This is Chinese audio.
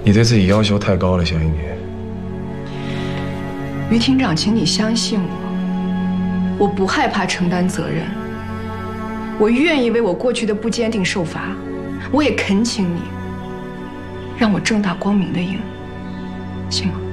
你对自己要求太高了，小英姐。 于厅长，请你相信我，我不害怕承担责任，我愿意为我过去的不坚定受罚，我也恳请你，让我正大光明的赢，行吗？